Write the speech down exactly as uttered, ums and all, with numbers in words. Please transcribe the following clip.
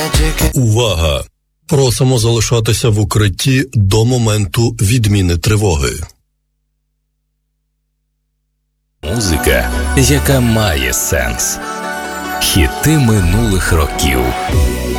Увага! Просимо залишатися в укритті до моменту відміни тривоги. Музика, яка має сенс. Хіти минулих років.